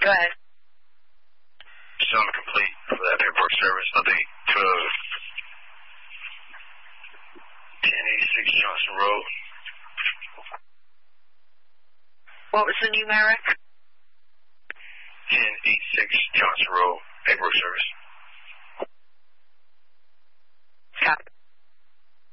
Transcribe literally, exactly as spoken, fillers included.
ahead. Still incomplete for that paperwork service. Nothing to ten eighty-six Johnson Road. What was the numeric? ten eighty-six Johnson Road, paperwork service.